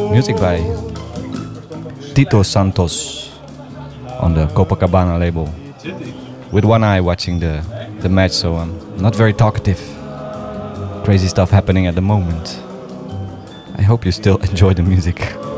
Music by Tito Santos on the Copacabana label. With one eye watching the match, so I'm not very talkative. Crazy stuff happening at the moment. I hope you still enjoy the music.